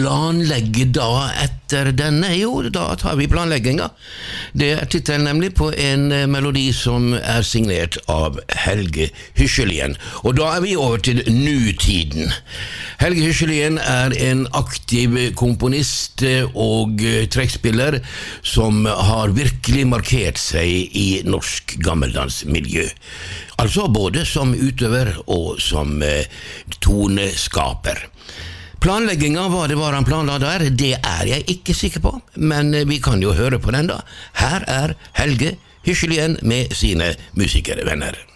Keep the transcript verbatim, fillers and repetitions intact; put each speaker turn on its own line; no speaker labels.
planlegge da etter denne? Jo, da tar vi planlegginga. Det er tittelen nemlig på en melodi som er signert av Helge Hysjelien. Og da er vi over til nutiden. Helge Hysjelien er en aktiv komponist og trekkspiller som har virkelig markert seg i norsk gammeldansmiljø. Altså både som utøver og som eh, toneskaper. Planlegginga, hva det var han planla der, det er jeg ikke sikker på, men vi kan jo høre på den da. Her er Helge Hysjelien med sine musikervenner.